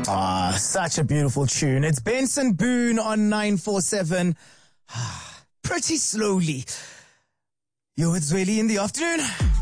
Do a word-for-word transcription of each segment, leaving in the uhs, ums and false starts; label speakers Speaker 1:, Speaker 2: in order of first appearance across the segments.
Speaker 1: Ah, such a beautiful tune. It's Benson Boone on nine four seven. Pretty slowly. Yo, it's really in the afternoon.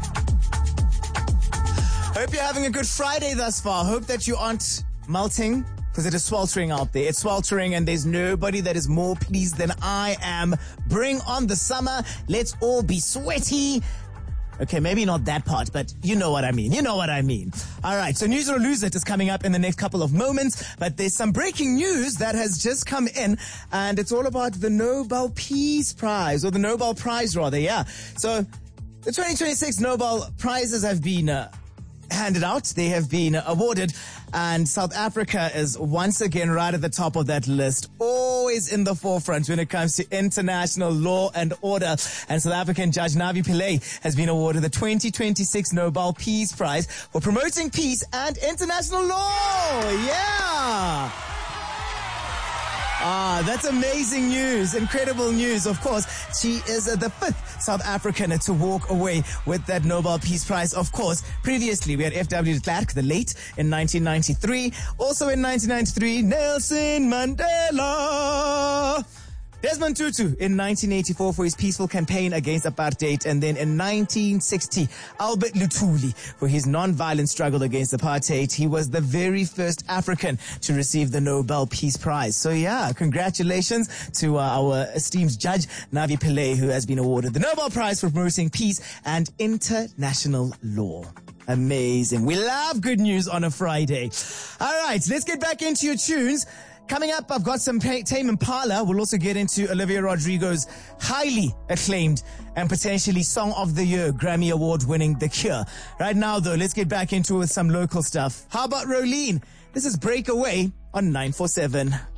Speaker 1: Hope you're having a good Friday thus far. Hope that you aren't melting, because it is sweltering out there. It's sweltering and there's nobody that is more pleased than I am. Bring on the summer. Let's all be sweaty. Okay, maybe not that part, but you know what I mean. You know what I mean. All right, so News or Lose It is coming up in the next couple of moments, but there's some breaking news that has just come in, and it's all about the Nobel Peace Prize, or the Nobel Prize rather, yeah. So the twenty twenty-six Nobel Prizes have been uh, handed out. They have been awarded, and South Africa is once again right at the top of that list, always in the forefront when it comes to international law and order. And South African Judge Navi Pillay has been awarded the twenty twenty-six Nobel Peace Prize for promoting peace and international law. Yeah! Ah, that's amazing news. Incredible news. Of course, she is uh, the fifth South African to walk away with that Nobel Peace Prize. Of course, previously we had F W de Klerk, the late, in nineteen ninety-three. Also in nineteen ninety-three, Nelson Mandela. Desmond Tutu in nineteen eighty-four for his peaceful campaign against apartheid, and then in nineteen sixty, Albert Luthuli for his non-violent struggle against apartheid. He was the very first African to receive the Nobel Peace Prize. So yeah, congratulations to uh, our esteemed judge, Navi Pillay, who has been awarded the Nobel Prize for promoting peace and international law. Amazing. We love good news on a Friday. All right, let's get back into your tunes. Coming up, I've got some Tame Impala. We'll also get into Olivia Rodrigo's highly acclaimed and potentially Song of the Year Grammy Award winning The Cure. Right now, though, let's get back into it with some local stuff. How about Rolene? This is Breakaway on nine four seven.